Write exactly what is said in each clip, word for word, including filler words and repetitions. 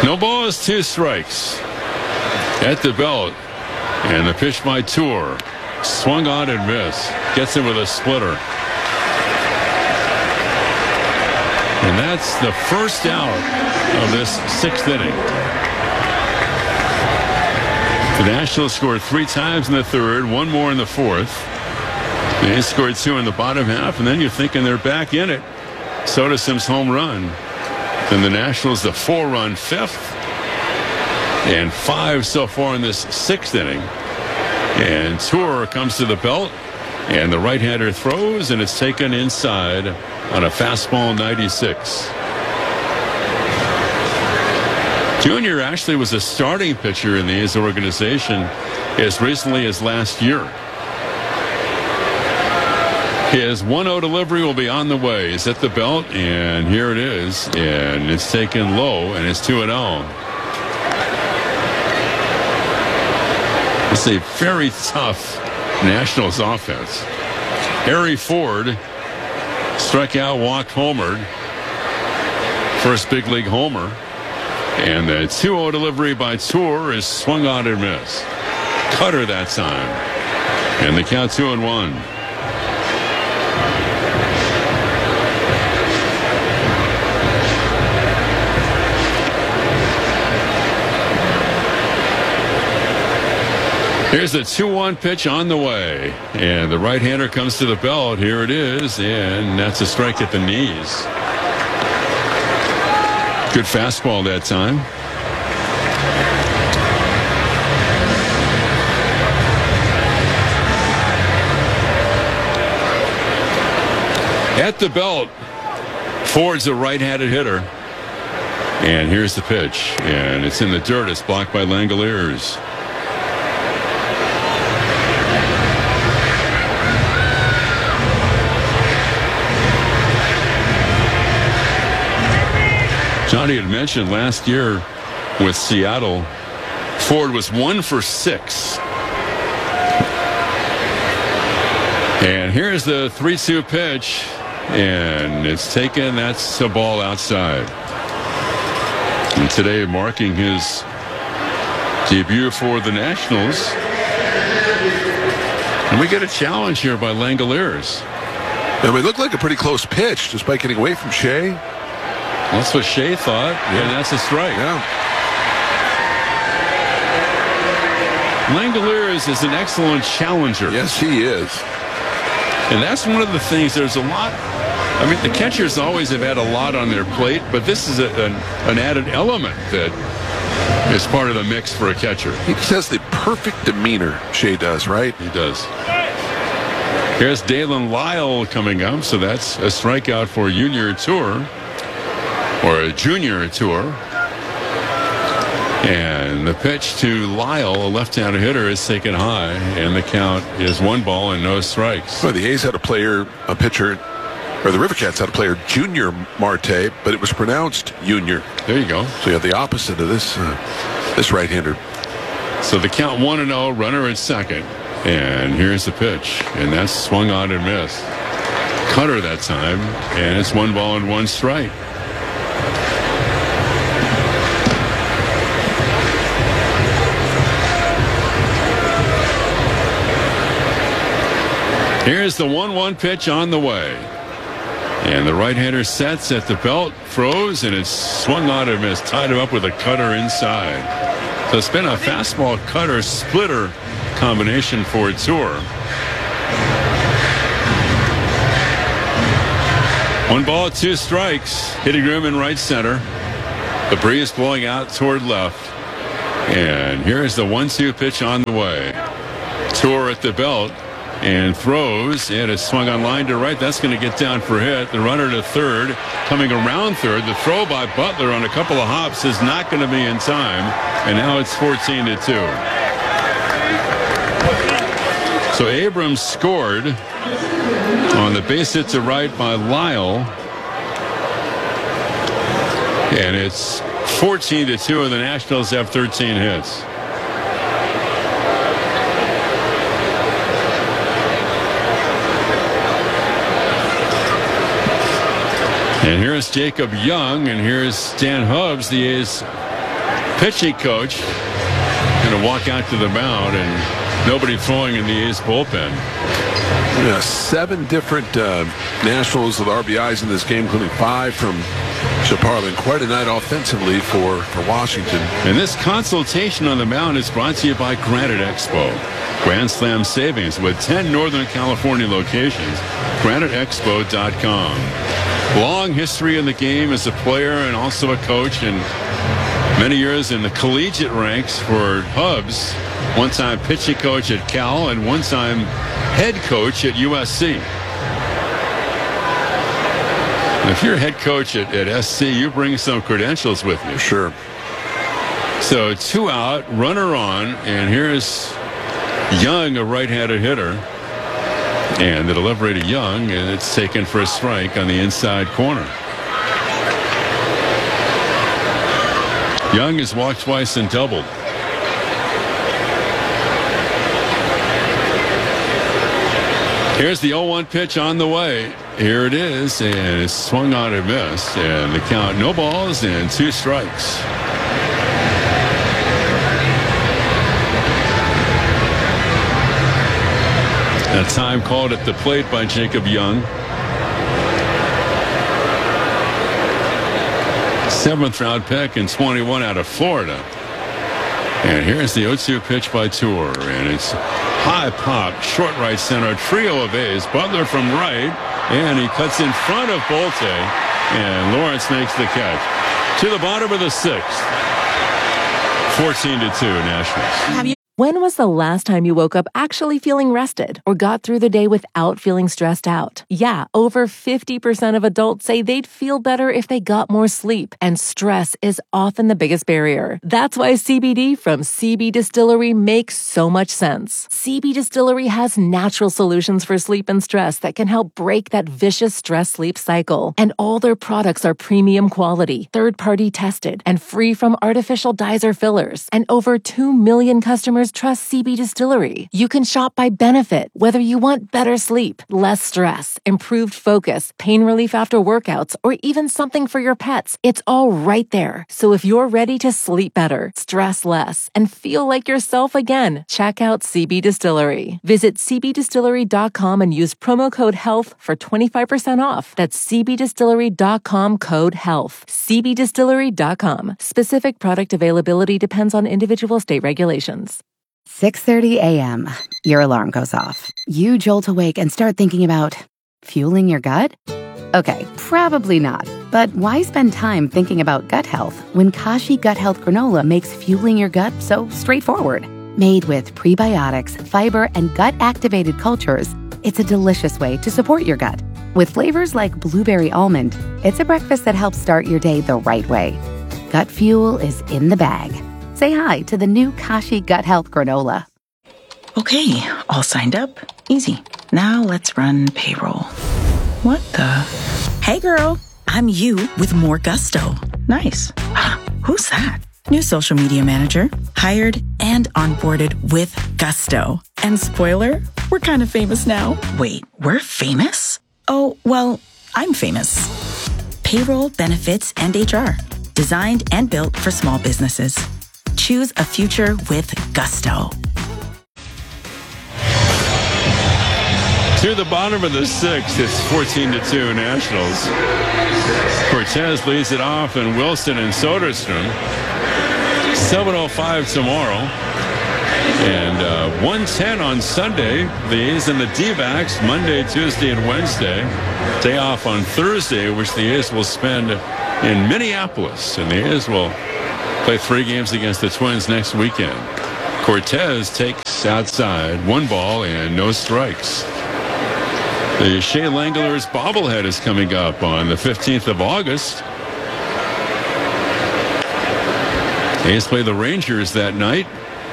No balls, two strikes. At the belt. And the pitch by Tour. Swung on and missed. Gets him with a splitter. And that's the first out of this sixth inning. The Nationals scored three times in the third, one more in the fourth. They scored two in the bottom half, and then you're thinking they're back in it. Soderstrom home run. Then the Nationals, the four-run fifth. And five so far in this sixth inning. And Tour comes to the belt, and the right-hander throws, and it's taken inside on a fastball ninety-six. Junior actually was a starting pitcher in the A's organization as recently as last year. His one oh delivery will be on the way. He's at the belt, and here it is, and it's taken low, and it's two and oh. It's a very tough Nationals offense. Harry Ford struck out, walked, homered. First big league homer. And the two oh delivery by Tour is swung on and missed. Cutter that time. And the count two and one. Here's the two one pitch on the way. And the right-hander comes to the belt. Here it is. And that's a strike at the knees. Good fastball that time. At the belt, Ford's a right-handed hitter. And here's the pitch. And it's in the dirt. It's blocked by Langoliers. Johnny had mentioned last year with Seattle, Ford was one for six. And here's the three two pitch, and it's taken. That's a ball outside. And today marking his debut for the Nationals. And we get a challenge here by Langoliers. And it looked like a pretty close pitch, despite getting away from Shea. That's what Shea thought, yeah. And that's a strike. Yeah. Langoliers is an excellent challenger. Yes, he is. And that's one of the things. There's a lot. I mean, the catchers always have had a lot on their plate, but this is a, an, an added element that is part of the mix for a catcher. He just has the perfect demeanor, Shea does, right? He does. Here's Dalen Lyle coming up, so that's a strikeout for Junior Tour. Or a Junior Tour. And the pitch to Lyle, a left-handed hitter, is taken high, and the count is one ball and no strikes. Well, the A's had a player, a pitcher, or the River Cats had a player, Junior Marte, but it was pronounced Junior. There you go. So you have the opposite of this, uh, this right-hander. So the count one and oh, runner at second, and here's the pitch, and that's swung on and missed. Cutter that time, and it's one ball and one strike. Here's the one one pitch on the way. And the right-hander sets at the belt, throws, and it's swung on and missed. Tied him up with a cutter inside. So it's been a fastball cutter splitter combination for Tour. One ball, two strikes. Hitting room in right center. The breeze blowing out toward left. And here's the one two pitch on the way. Tour at the belt. And throws, and it's swung on line to right. That's going to get down for a hit. The runner to third, coming around third. The throw by Butler on a couple of hops is not going to be in time. And now it's fourteen to two. So Abrams scored on the base hit to right by Lyle. And it's fourteen to two, and the Nationals have thirteen hits. And here's Jacob Young, and here's Stan Hubbs, the A's pitching coach going to walk out to the mound, and nobody throwing in the A's bullpen. Yeah, seven different uh, Nationals with R B Is in this game, including five from Chaparral. Quite a night offensively for, for Washington. And this consultation on the mound is brought to you by Granite Expo. Grand Slam savings with ten Northern California locations. Granite Expo dot com. Long history in the game as a player and also a coach, and many years in the collegiate ranks for Hubs. One-time pitching coach at Cal and one-time head coach at U S C. If you're head coach at, at S C, you bring some credentials with you. Sure. So two out, runner on, and here's Young, a right-handed hitter. And the delivery to Young, and it's taken for a strike on the inside corner. Young has walked twice and doubled. Here's the oh one pitch on the way. Here it is, and it's swung on and missed. And the count, no balls and two strikes. A time called at the plate by Jacob Young. Seventh round pick and twenty-one out of Florida. And here's the oh two pitch by Tour, and it's high pop, short right center, trio of A's. Butler from right, and he cuts in front of Bolte, and Lawrence makes the catch. To the bottom of the sixth. fourteen to two Nationals. Have you When was the last time you woke up actually feeling rested or got through the day without feeling stressed out? Yeah, over fifty percent of adults say they'd feel better if they got more sleep, and stress is often the biggest barrier. That's why C B D from C B Distillery makes so much sense. C B Distillery has natural solutions for sleep and stress that can help break that vicious stress-sleep cycle. And all their products are premium quality, third-party tested, and free from artificial dyes or fillers. And over two million customers trust C B Distillery. You can shop by benefit, whether you want better sleep, less stress, improved focus, pain relief after workouts, or even something for your pets. It's all right there. So if you're ready to sleep better, stress less, and feel like yourself again, check out C B Distillery. Visit C B distillery dot com and use promo code HEALTH for twenty-five percent off. That's C B distillery dot com code HEALTH. C B distillery dot com. Specific product availability depends on individual state regulations. six thirty a.m. Your alarm goes off. You jolt awake and start thinking about fueling your gut? Okay, probably not. But why spend time thinking about gut health when Kashi Gut Health Granola makes fueling your gut so straightforward? Made with prebiotics, fiber, and gut-activated cultures, it's a delicious way to support your gut. With flavors like blueberry almond, it's a breakfast that helps start your day the right way. Gut fuel is in the bag. Say hi to the new Kashi Gut Health Granola. Okay, all signed up. Easy. Now let's run payroll. What the? Hey girl, I'm you with more gusto. Nice. Who's that? New social media manager. Hired and onboarded with gusto. And spoiler, we're kind of famous now. Wait, we're famous? Oh, well, I'm famous. Payroll, benefits, and H R. Designed and built for small businesses. Choose a future with gusto. To the bottom of the sixth, it's fourteen to two Nationals. Cortez leads it off, and Wilson and Soderstrom. seven oh five tomorrow. And uh, one ten on Sunday. The A's and the D-backs, Monday, Tuesday, and Wednesday. Day off on Thursday, which the A's will spend in Minneapolis. And the A's will play three games against the Twins next weekend. Cortez takes outside, one ball and no strikes. The Shea Langler's bobblehead is coming up on the fifteenth of August. A's play the Rangers that night.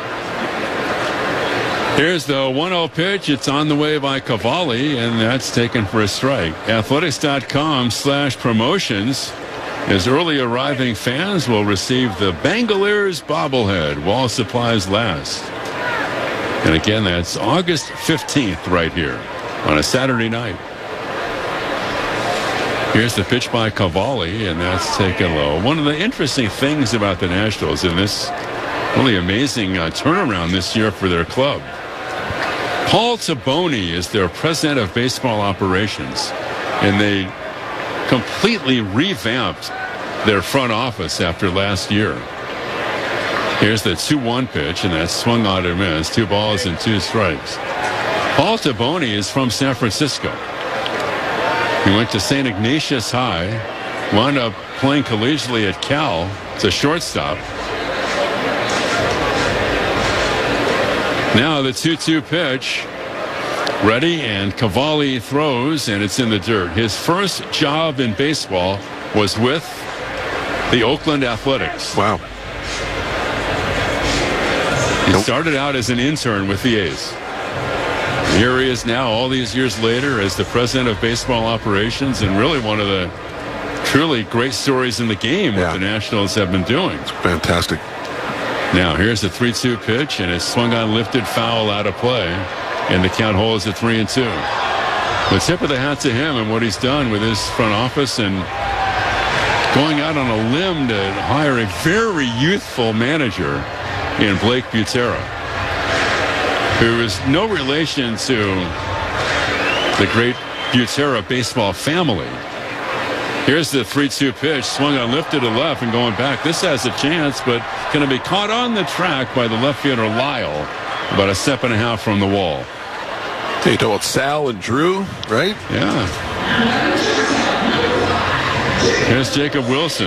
Here's the one oh pitch. It's on the way by Cavalli, and that's taken for a strike. Athletics dot com slash promotions. As early arriving fans will receive the Bangaleers bobblehead while supplies last. And again, that's August fifteenth right here on a Saturday night. Here's the pitch by Cavalli, and that's taken low. One of the interesting things about the Nationals in this really amazing uh, turnaround this year for their club, Paul Taboni is their president of baseball operations, and they completely revamped their front office after last year. Here's the two one pitch, and that's swung on and missed. Two balls and two strikes. Paul Taboni is from San Francisco. He went to Saint Ignatius High, wound up playing collegiately at Cal. It's a shortstop. Now the two two pitch. Ready, and Cavalli throws, and it's in the dirt. His first job in baseball was with the Oakland Athletics. Wow. He started out as an intern with the A's. Here he is now, all these years later, as the president of baseball operations, and really one of the truly great stories in the game, yeah. what the Nationals have been doing. It's fantastic. Now, here's the three two pitch, and it's swung on, lifted, foul, out of play, and the count holds at three and two. The tip of the hat to him and what he's done with his front office and going out on a limb to hire a very youthful manager in Blake Butera, who is no relation to the great Butera baseball family. Here's the three two pitch, swung on, lifted to left and going back. This has a chance, but going to be caught on the track by the left fielder Lyle, about a step and a half from the wall. Hey, you talk about Sal and Drew, right? Yeah. Here's Jacob Wilson.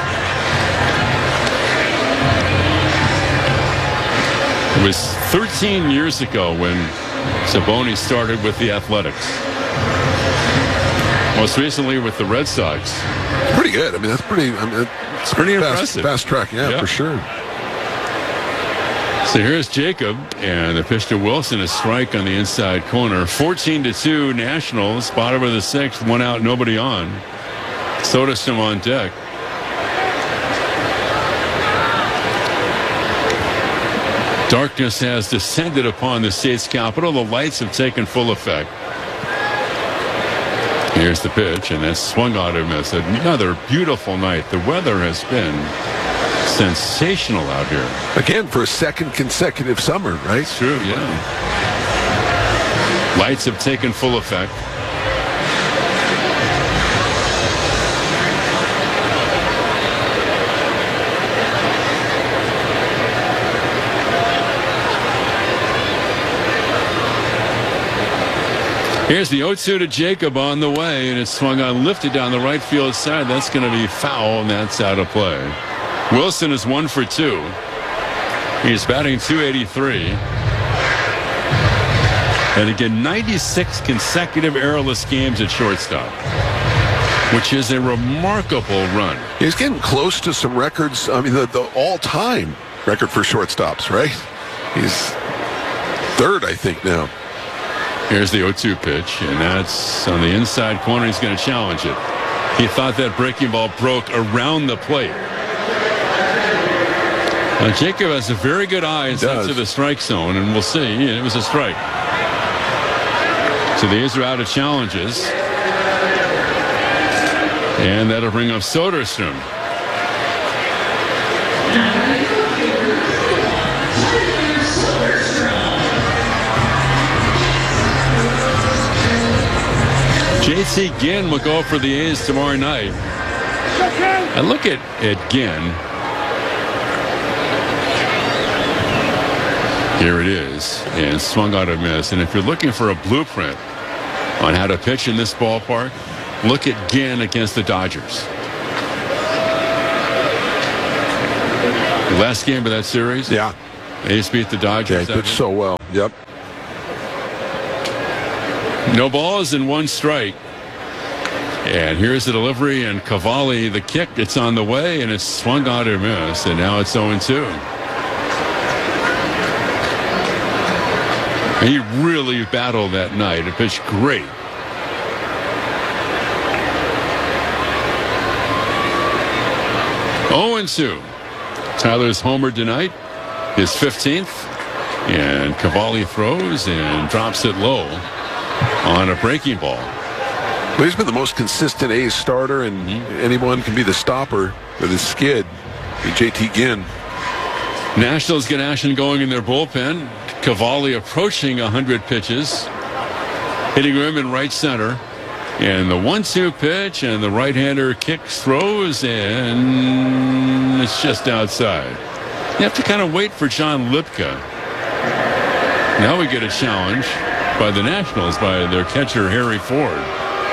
It was thirteen years ago when Taboni started with the Athletics. Most recently with the Red Sox. Pretty good. I mean, that's pretty. I mean, it's pretty fast, impressive. Fast track, yeah, yeah, for sure. So here's Jacob, and the pitch to Wilson, a strike on the inside corner. fourteen to two Nationals, bottom of the sixth, one out, nobody on. Soderstrom on deck. Darkness has descended upon the state's capital. The lights have taken full effect. Here's the pitch, and that's swung on and missed. Another beautiful night. The weather has been sensational out here. Again, for a second consecutive summer, right? It's true, yeah. Lights have taken full effect. Here's the oh two to Jacob on the way, and it's swung on, lifted down the right field side. That's going to be foul, and that's out of play. Wilson is one for two. He's batting two eighty-three. And again, ninety-six consecutive errorless games at shortstop, which is a remarkable run. He's getting close to some records. I mean, the, the all-time record for shortstops, right? He's third, I think, now. Here's the oh two pitch, and that's on the inside corner. He's going to challenge it. He thought that breaking ball broke around the plate. Now, Jacob has a very good eye and sense of the strike zone, and we'll see. Yeah, it was a strike. So the A's are out of challenges. And that'll bring up Soderstrom. J T Ginn will go for the A's tomorrow night. I look at, at Ginn. Here it is, and swung out a miss. And if you're looking for a blueprint on how to pitch in this ballpark, look at Ginn against the Dodgers. Last game of that series? Yeah. A's beat the Dodgers. Yeah, he pitched so well. Yep. No balls and one strike. And here's the delivery, and Cavalli, the kick, it's on the way, and it's swung out and missed, and now it's oh and two. He really battled that night. It pitched great. oh and two. Tyler's homered tonight, his fifteenth, and Cavalli throws and drops it low on a breaking ball. Well, he's been the most consistent A's starter, and anyone can be the stopper with his skid. J T Ginn. Nationals get action going in their bullpen. Cavalli approaching one hundred pitches. Hitting room in right center. And the one two pitch, and the right-hander kicks, throws, and it's just outside. You have to kind of wait for John Lipka. Now we get a challenge by the Nationals, by their catcher, Harry Ford.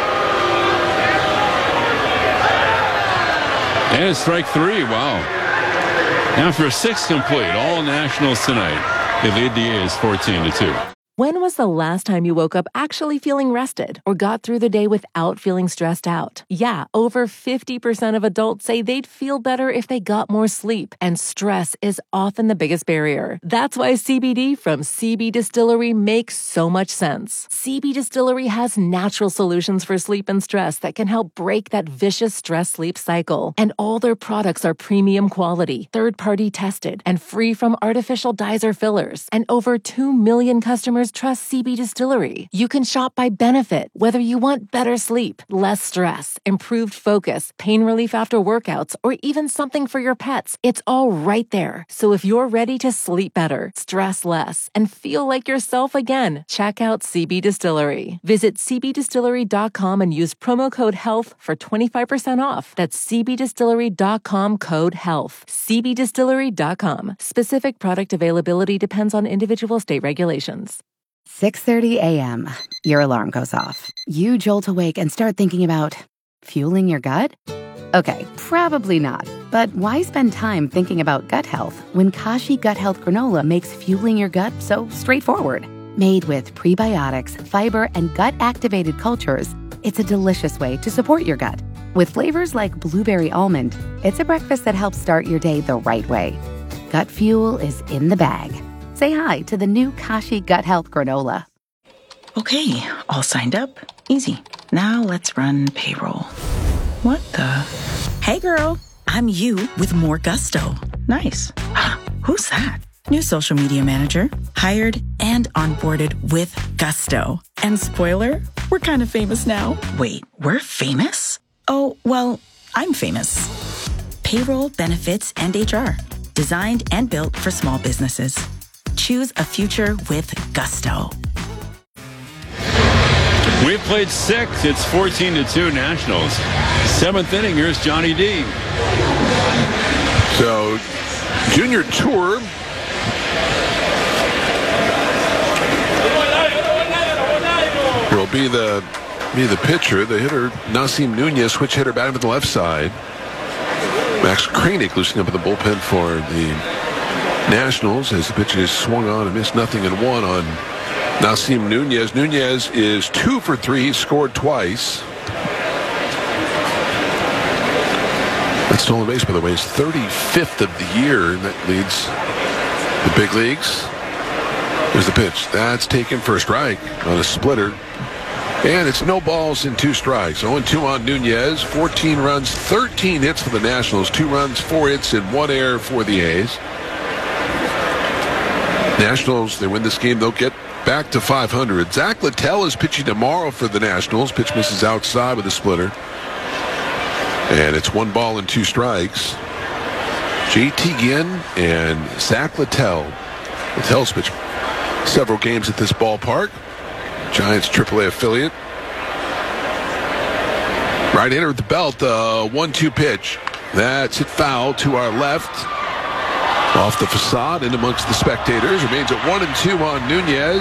And it's strike three. Wow. After a six complete, all Nationals tonight. They lead the A's fourteen to two. When was the last time you woke up actually feeling rested or got through the day without feeling stressed out? Yeah, over fifty percent of adults say they'd feel better if they got more sleep, and stress is often the biggest barrier. That's why C B D from C B Distillery makes so much sense. C B Distillery has natural solutions for sleep and stress that can help break that vicious stress-sleep cycle. And all their products are premium quality, third-party tested, and free from artificial dyes or fillers. And over two million customers trust C B Distillery. You can shop by benefit, whether you want better sleep, less stress, improved focus, pain relief after workouts, or even something for your pets. It's all right there. So if you're ready to sleep better, stress less, and feel like yourself again, check out C B Distillery. Visit c b distillery dot com and use promo code HEALTH for twenty-five percent off. That's c b distillery dot com code HEALTH. c b distillery dot com. Specific product availability depends on individual state regulations. six thirty a.m. Your alarm goes off. You jolt awake and start thinking about fueling your gut? Okay, probably not. But why spend time thinking about gut health when Kashi Gut Health Granola makes fueling your gut so straightforward? Made with prebiotics, fiber, and gut-activated cultures, it's a delicious way to support your gut. With flavors like blueberry almond, it's a breakfast that helps start your day the right way. Gut fuel is in the bag. Say hi to the new Kashi Gut Health Granola. Okay, all signed up. Easy. Now let's run payroll. What the? Hey girl, I'm you with more gusto. Nice. Who's that? New social media manager. Hired and onboarded with gusto. And spoiler, we're kind of famous now. Wait, we're famous? Oh, well, I'm famous. Payroll, benefits, and H R. Designed and built for small businesses. Choose a future with gusto. We've played six. It's fourteen to two Nationals. Seventh inning. Here's Johnny D. So, Junior Tour will be the be the pitcher. The hitter, Nasim Nunez, switch hitter, batting to the left side. Max Kranick loosening up in the bullpen for the Nationals as the pitcher is swung on and missed nothing and one on Nasim Nunez. Nunez is two for three. He scored twice. That stolen base, by the way, is thirty-fifth of the year. And that leads the big leagues. Here's the pitch. That's taken for a strike on a splitter. And it's no balls and two strikes. oh and two on Nunez. fourteen runs, thirteen hits for the Nationals. Two runs, four hits, and one error for the A's. Nationals, they win this game, they'll get back to five hundred. Zach Littell is pitching tomorrow for the Nationals. Pitch misses outside with a splitter. And it's one ball and two strikes. J T Ginn and Zach Littell. Littell's pitched several games at this ballpark. Giants triple A affiliate. Right-hander at the belt, uh, one two pitch. That's hit foul to our left. Off the facade and amongst the spectators. Remains at one and two on Nunez.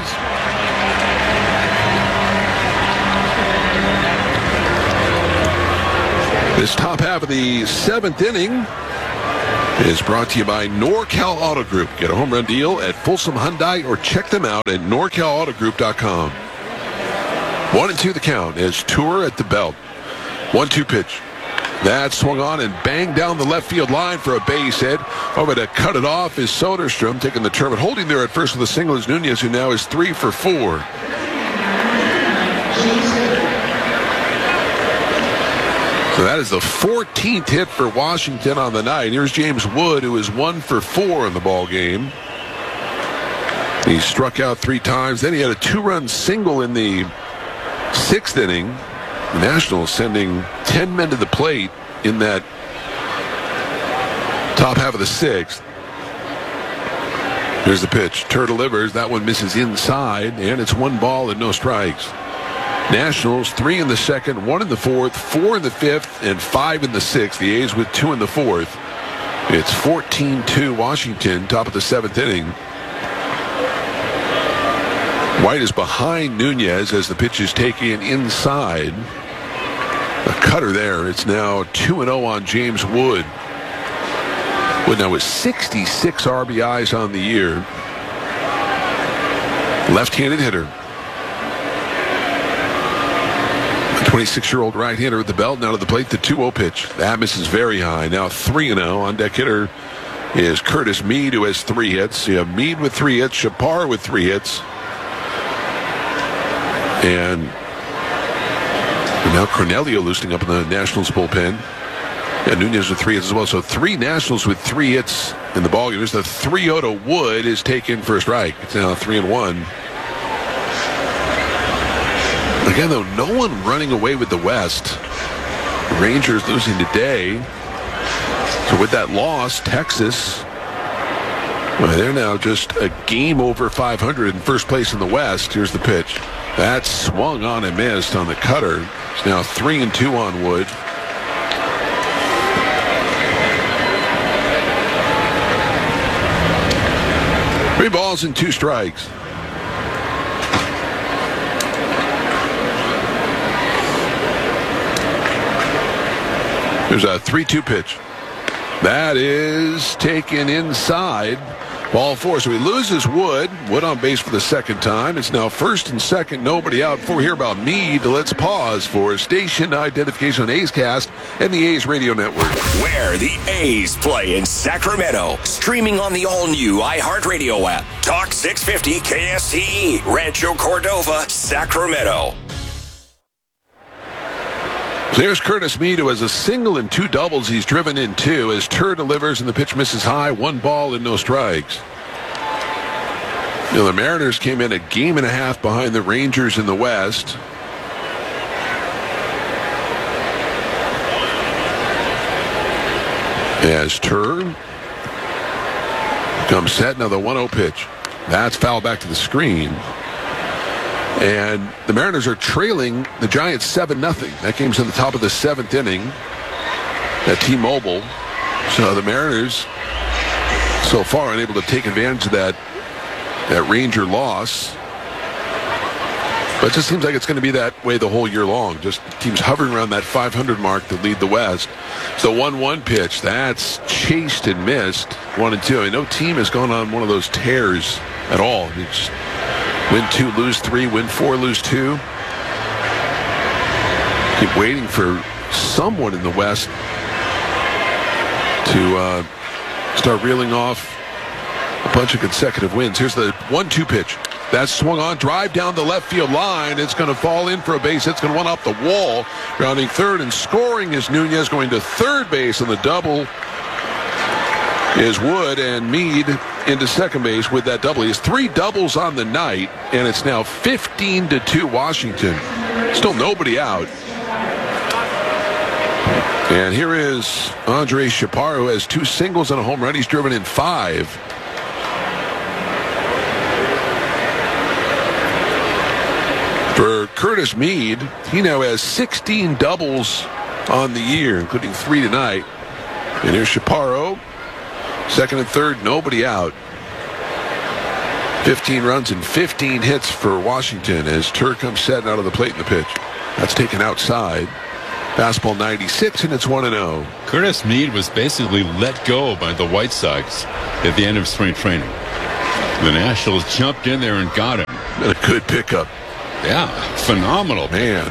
This top half of the seventh inning is brought to you by NorCal Auto Group. Get a home run deal at Folsom Hyundai or check them out at nor cal auto group dot com. One and two the count as Tour at the belt. One two pitch. That swung on and banged down the left field line for a base hit. Over to cut it off is Soderstrom taking the turn, but holding there at first with a single is Nunez, who now is three for four. So that is the fourteenth hit for Washington on the night. Here's James Wood, who is one for four in the ball game. He struck out three times. Then he had a two-run single in the sixth inning. the Nationals sending ten men to the plate in that top half of the sixth. Here's the pitch. Tur delivers. That one misses inside, and it's one ball and no strikes. Nationals, three in the second, one in the fourth, four in the fifth, and five in the sixth. The A's with two in the fourth. It's fourteen two Washington, top of the seventh inning. White is behind Nunez as the pitch is taken inside. A cutter there. It's now two and oh on James Wood. Wood now with sixty-six R B Is on the year. Left-handed hitter. twenty-six-year-old right-hander at the belt. Now to the plate, the two oh pitch. That misses very high. Now three and oh. On deck hitter is Curtis Mead, who has three hits. You have Mead with three hits, Chaparro with three hits. And now Cornelio loosening up in the Nationals bullpen. And Nunez with three hits as well. So three Nationals with three hits in the ballgame. Here's the three oh to Wood is taken for a strike. It's now three and one. Again, though, no one running away with the West. The Rangers losing today. So with that loss, Texas, well, they're now just a game over five hundred in first place in the West. Here's the pitch. That swung on and missed on the cutter. It's now three and two on Wood. Three balls and two strikes. There's a three two pitch. That is taken inside. Ball four. So he loses Wood. Wood on base for the second time. It's now first and second. Nobody out. Before we hear about Mead, let's pause for station identification on A's Cast and the A's Radio Network. Where the A's play in Sacramento. Streaming on the all-new iHeartRadio app. Talk six fifty K S T E. Rancho Cordova, Sacramento. There's Curtis Mead, who has a single and two doubles. He's driven in two as Tur delivers and the pitch misses high. One ball and no strikes. You know, the Mariners came in a game and a half behind the Rangers in the West. As Tur comes set. Now the one oh pitch. That's foul back to the screen. And the Mariners are trailing the Giants seven nothing. That game's in the top of the seventh inning at T-Mobile. So the Mariners so far unable to take advantage of that, that Ranger loss. But it just seems like it's going to be that way the whole year long. Just teams hovering around that five hundred mark to lead the West. So one one pitch. That's chased and missed. One and two. I mean, no team has gone on one of those tears at all. It's win two, lose three, win four, lose two. Keep waiting for someone in the West to uh, start reeling off a bunch of consecutive wins. Here's the one two pitch. That's swung on, drive down the left field line. It's going to fall in for a base. It's going to run off the wall. Rounding third and scoring is Nunez. Going to third base on the double is Wood, and Mead into second base with that double. He has three doubles on the night, and it's now fifteen to two Washington. Still nobody out. And here is Andre Chaparro, who has two singles and a home run. He's driven in five. For Curtis Mead, he now has sixteen doubles on the year, including three tonight. And here's Chaparro. Second and third, nobody out. fifteen runs and fifteen hits for Washington as Tur comes setting out of the plate in the pitch. That's taken outside. Fastball ninety-six, and it's one and oh. Curtis Mead was basically let go by the White Sox at the end of spring training. The Nationals jumped in there and got him. A good pickup. Yeah, phenomenal. Man.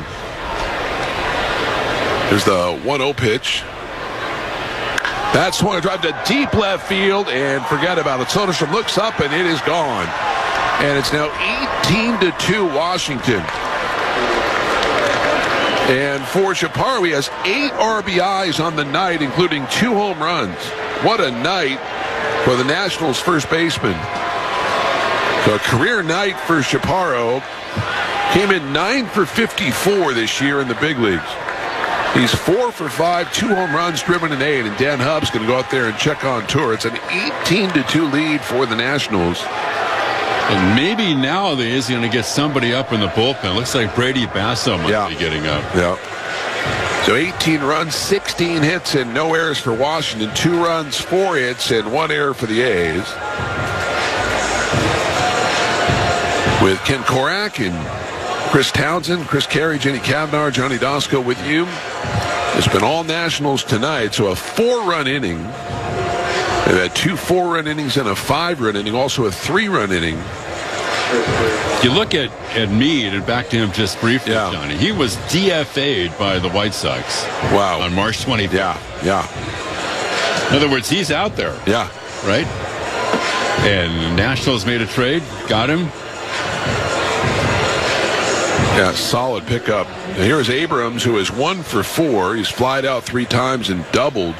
There's the one oh pitch. That's one drive to deep left field, and forget about it. Soderstrom looks up, and it is gone. And it's now eighteen to two Washington. And for Chaparro, he has eight R B Is on the night, including two home runs. What a night for the Nationals' first baseman. So a career night for Chaparro. Came in nine for fifty-four this year in the big leagues. He's four for five, two home runs, driven in eight, and Dan Hubb's going to go out there and check on tour. It's an eighteen to two lead for the Nationals. And maybe nowadays he's going to get somebody up in the bullpen. Looks like Brady Basso might Yeah. be getting up. Yeah. So eighteen runs, sixteen hits, and no errors for Washington. Two runs, four hits, and one error for the A's. With Ken Korak and Chris Townsend, Chris Carey, Jenny Cavnar, Johnny Dosco with you. It's been all Nationals tonight, so a four-run inning. They've had two four-run innings and a five-run inning, also a three-run inning. You look at, at Meade, and back to him just briefly, Yeah. Johnny. He was D F A'd by the White Sox Wow. on March twenty-fifth. Yeah, yeah, In other words, he's out there, yeah. right? And Nationals made a trade, got him. Yeah, solid pickup. And here's Abrams, who is one for four. He's flied out three times and doubled.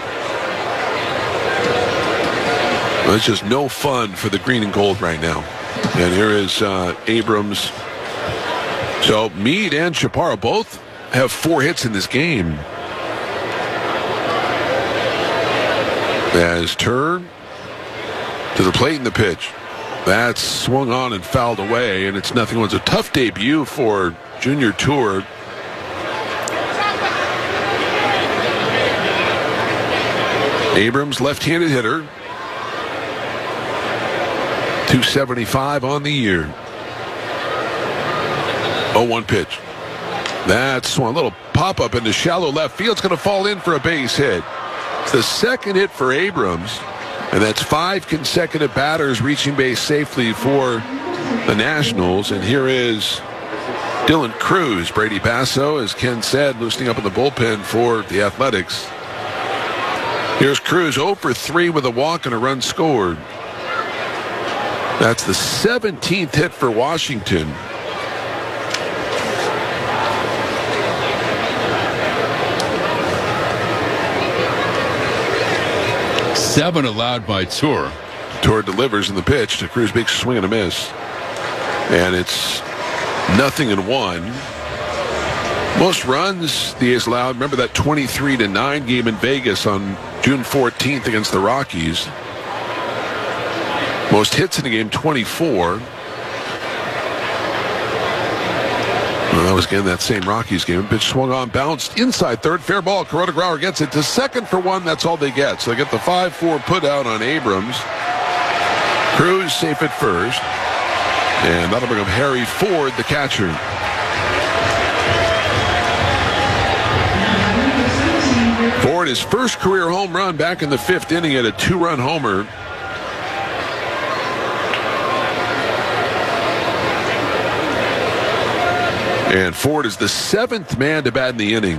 Well, it's just no fun for the green and gold right now. And here is uh, Abrams. So Meade and Chaparro both have four hits in this game. As Turn to the plate in the pitch. That's swung on and fouled away, and it's nothing. It was a tough debut for Junior Tour. Abrams, left-handed hitter. two seventy-five on the year. oh one pitch. That's swung. A little pop-up into shallow left field. It's going to fall in for a base hit. It's the second hit for Abrams. And that's five consecutive batters reaching base safely for the Nationals. And here is Dylan Cruz. Brady Basso, as Ken said, loosening up in the bullpen for the Athletics. Here's Cruz, oh for three with a walk and a run scored. That's the seventeenth hit for Washington. Seven allowed by Tour. Tour delivers in the pitch to Cruz. Big swing and a miss. And it's nothing in one. Most runs the A's allowed. Remember that twenty-three to nine game in Vegas on June fourteenth against the Rockies. Most hits in the game, twenty-four. Well, that was again that same Rockies game. Pitch swung on, bounced inside third. Fair ball. Corona Grauer gets it to second for one. That's all they get. So they get the five four put out on Abrams. Cruz safe at first. And that'll bring up Harry Ford, the catcher. Ford, his first career home run back in the fifth inning at a two-run homer. And Ford is the seventh man to bat in the inning.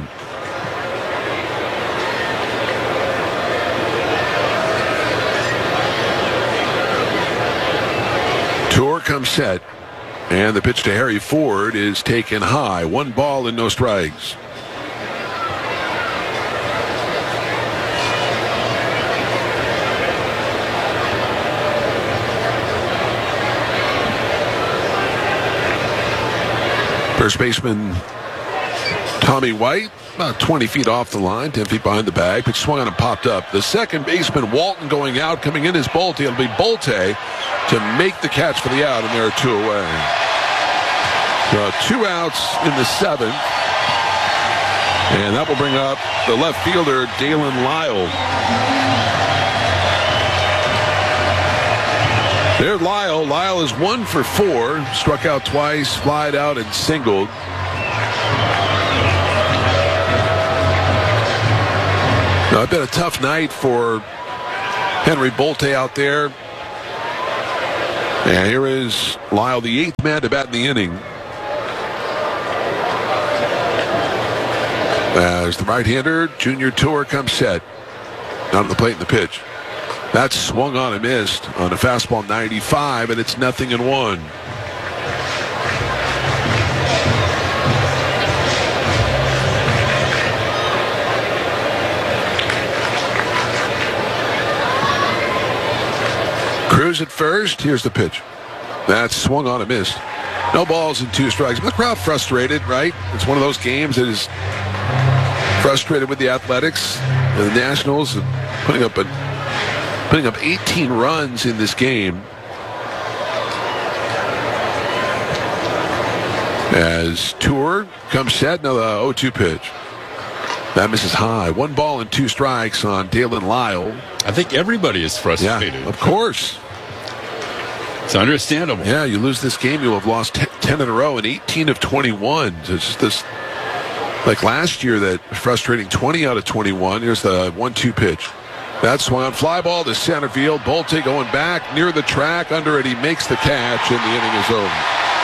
Tour comes set. And the pitch to Harry Ford is taken high. One ball and no strikes. First baseman Tommy White, about twenty feet off the line, ten feet behind the bag. Pitch swung on and popped up. The second baseman, Walton, going out. Coming in is Bolte. It'll be Bolte to make the catch for the out, and there are two away. So two outs in the seventh. And that will bring up the left fielder, Dalen Lyle. There's Lyle. Lyle is one for four. Struck out twice, flied out, and singled. Now, it's been a tough night for Henry Bolte out there. And here is Lyle, the eighth man to bat in the inning. As the right-hander, Junior Tour, comes set. Out on the plate in the pitch. That's swung on and missed on a fastball ninety-five, and it's nothing in one. Cruz at first. Here's the pitch. That's swung on and missed. No balls and two strikes. The crowd frustrated, right? It's one of those games that is frustrated with the Athletics. The Nationals putting up a, putting up eighteen runs in this game. As Tour comes set, now the oh two pitch. That misses high. One ball and two strikes on Dalen Lyle. I think everybody is frustrated. Yeah, of course. It's understandable. Yeah, you lose this game, you'll have lost ten in a row and eighteen of twenty-one. So it's just this, like last year, that frustrating twenty out of twenty-one. Here's the one two pitch. That swung on, fly ball to center field. Bolte going back near the track. Under it, he makes the catch, and the inning is over.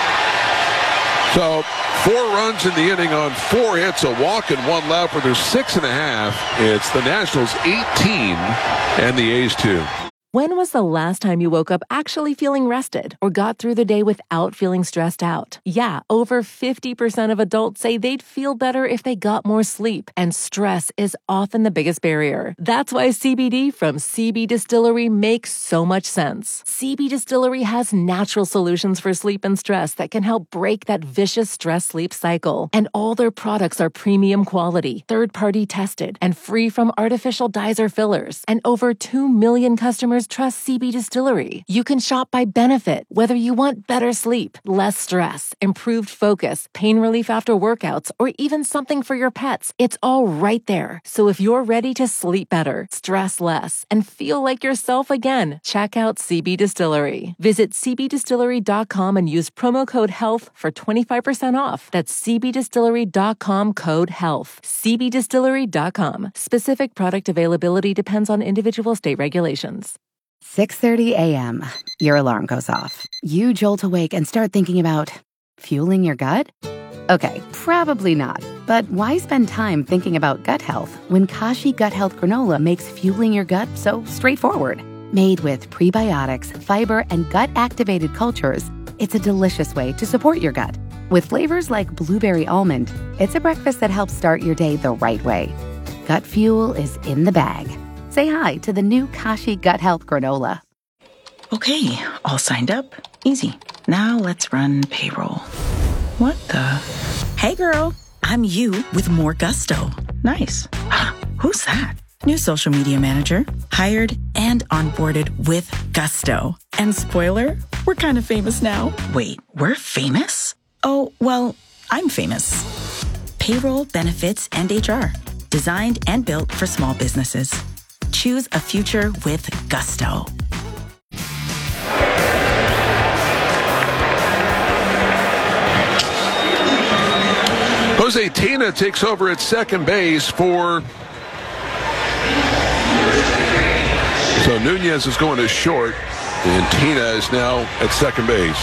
So four runs in the inning on four hits, a walk and one left, where there's six and a half. It's the Nationals eighteen and the A's two. When was the last time you woke up actually feeling rested or got through the day without feeling stressed out? Yeah, over fifty percent of adults say they'd feel better if they got more sleep, and stress is often the biggest barrier. That's why C B D from C B Distillery makes so much sense. C B Distillery has natural solutions for sleep and stress that can help break that vicious stress-sleep cycle. And all their products are premium quality, third-party tested, and free from artificial dyes or fillers. And over two million customers trust C B Distillery. You can shop by benefit, whether you want better sleep, less stress, improved focus, pain relief after workouts, or even something for your pets. It's all right there. So if you're ready to sleep better, stress less, and feel like yourself again, check out C B Distillery. Visit c b distillery dot com and use promo code HEALTH for twenty-five percent off. That's c b distillery dot com code HEALTH. c b distillery dot com. Specific product availability depends on individual state regulations. six thirty a.m. Your alarm goes off. You jolt awake and start thinking about fueling your gut? Okay, probably not. But why spend time thinking about gut health when Kashi Gut Health Granola makes fueling your gut so straightforward? Made with prebiotics, fiber, and gut-activated cultures, it's a delicious way to support your gut. With flavors like blueberry almond, it's a breakfast that helps start your day the right way. Gut fuel is in the bag. Say hi to the new Kashi Gut Health Granola. Okay, all signed up. Easy. Now let's run payroll. What the? Hey girl, I'm you with more gusto. Nice. Who's that? New social media manager. Hired and onboarded with gusto. And spoiler, we're kind of famous now. Wait, we're famous? Oh, well, I'm famous. Payroll, benefits, and H R. Designed and built for small businesses. Choose a future with gusto. Jose Tena takes over at second base for... So Nunez is going to short, and Tena is now at second base.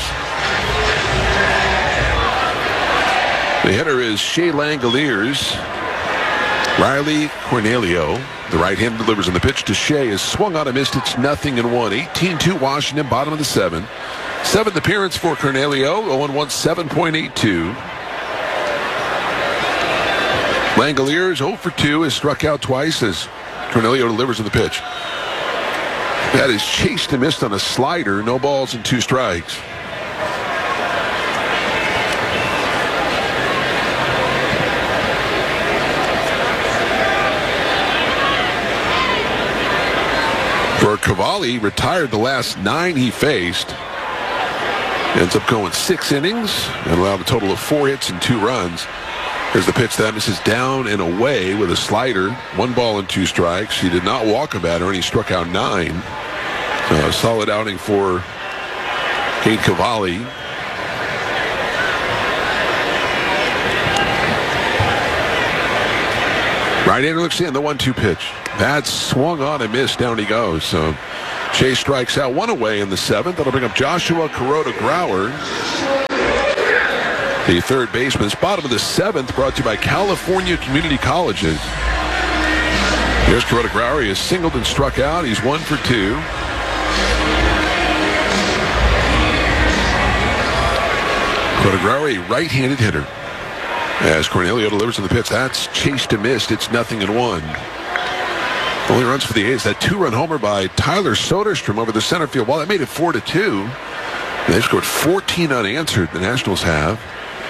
The hitter is Shea Langoliers. Riley Cornelio, the right hand, delivers on the pitch to Shea. Is swung on and missed. It's nothing and one. eighteen two Washington, bottom of the seventh. Seventh appearance for Cornelio. oh and one, seven point eight two. Langoliers oh for two, is struck out twice as Cornelio delivers on the pitch. That is chased and missed on a slider. No balls and two strikes. For Cavalli, retired the last nine he faced. Ends up going six innings and allowed a total of four hits and two runs. Here's the pitch that misses down and away with a slider. One ball and two strikes. He did not walk a batter, and he struck out nine. So a solid outing for Cade Cavalli. Right-hander looks in, the one two pitch. That's swung on and missed. Down he goes. So Chase strikes out one away in the seventh. That'll bring up Joshua Kuroda Grauer, the third baseman. Bottom of the seventh, brought to you by California Community Colleges. Here's Kuroda Grauer. He has singled and struck out. He's one for two. Kuroda Grauer, a right-handed hitter. As Cornelio delivers on the pitch, that's chased and missed. It's nothing and one. Only runs for the A's. That two-run homer by Tyler Soderstrom over the center field wall. That made it four to two. They've scored fourteen unanswered, the Nationals have.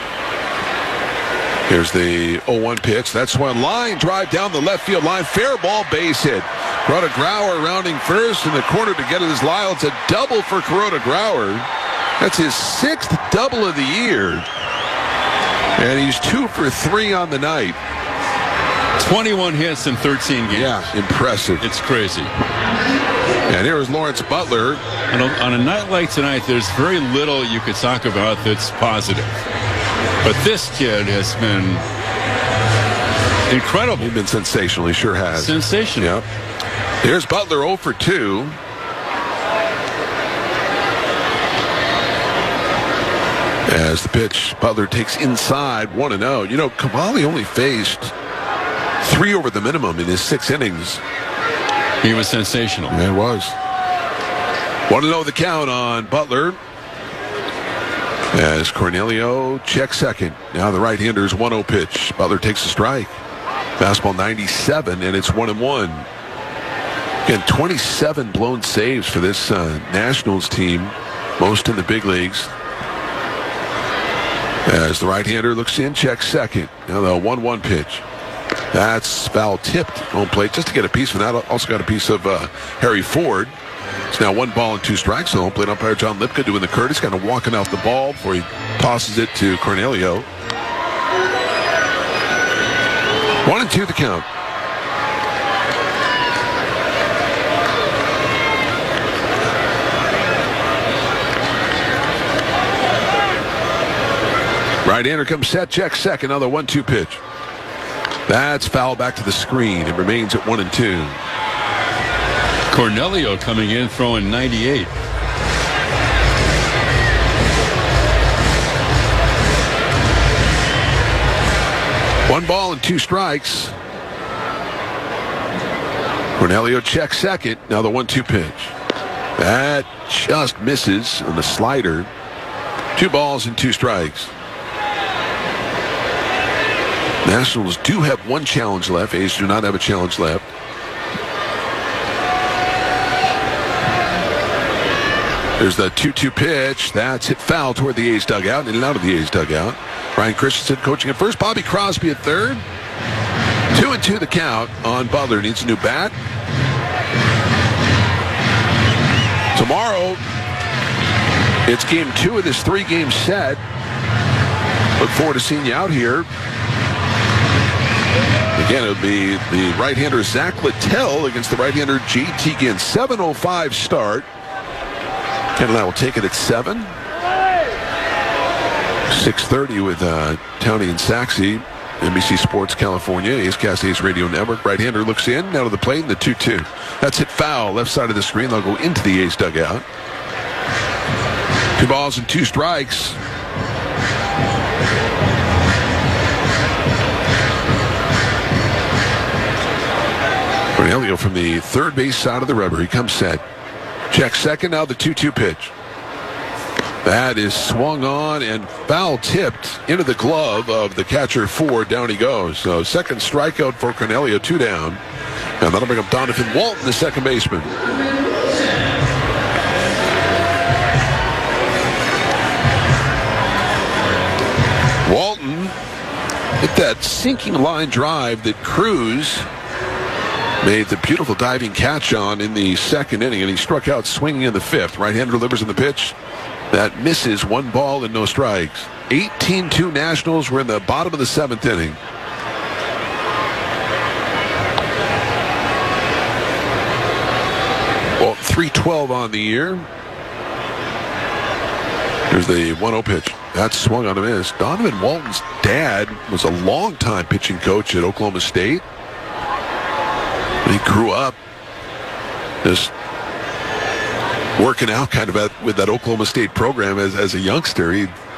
Here's the oh one pitch. That's one line drive down the left field line. Fair ball, base hit. Kuroda Grauer rounding first in the corner to get it as Lyle. It's a double for Kuroda Grauer. That's his sixth double of the year. And he's two for three on the night. twenty-one hits in thirteen games. Yeah, impressive. It's crazy. And here is Lawrence Butler. On a, on a night like tonight, there's very little you could talk about that's positive. But this kid has been incredible. He's been sensational. He sure has. Sensational. Yep. Here's Butler oh for two. As the pitch, Butler takes inside one and oh. You know, Cavalli only faced three over the minimum in his six innings. He was sensational. Yeah, it was. one and oh the count on Butler. As Cornelio checks second. Now the right-hander's one oh pitch. Butler takes a strike. Fastball ninety-seven, and it's one and one. Again, twenty-seven blown saves for this uh, Nationals team, most in the big leagues. As the right-hander looks in, checks second. Now the one one pitch. That's foul tipped home plate. Just to get a piece of that, also got a piece of uh, Harry Ford. It's now one ball and two strikes. So home plate umpire John Lipka doing the courtesy, kind of walking out the ball before he tosses it to Cornelio. One and two the count. Right-hander comes set, check second. Another one two pitch. That's foul back to the screen. It remains at one and two. Cornelio coming in throwing ninety-eight. One ball and two strikes. Cornelio checks second. Now the one two pitch. That just misses on the slider. Two balls and two strikes. Nationals do have one challenge left. A's do not have a challenge left. There's the two two pitch. That's hit foul toward the A's dugout, in and out of the A's dugout. Brian Christensen coaching at first. Bobby Crosby at third. Two and two the count on Butler. Needs a new bat. Tomorrow, it's game two of this three-game set. Look forward to seeing you out here. Again, it'll be the right-hander Zach Littell against the right-hander J T Ginn. seven oh five start. Ken and I will take it at seven. six thirty with uh, Townie and Saxey. N B C Sports California, A's Cast A's Radio Network. Right-hander looks in, out of the plate, and the two two. That's hit foul, left side of the screen. They'll go into the A's dugout. Two balls and two strikes. Cornelio from the third base side of the rubber. He comes set. Check second, now the two two pitch. That is swung on and foul tipped into the glove of the catcher Ford. Down he goes. So second strikeout for Cornelio, two down. And that'll bring up Donovan Walton, the second baseman. Walton hit that sinking line drive that Cruz made the beautiful diving catch on in the second inning, and he struck out swinging in the fifth. Right-hander delivers in the pitch. That misses, one ball and no strikes. eighteen two Nationals. We're in the bottom of the seventh inning. Well, three twelve on the year. Here's the one oh pitch. That swung on a miss. Donovan Walton's dad was a longtime pitching coach at Oklahoma State. He grew up just working out kind of at, with that Oklahoma State program as, as a youngster. He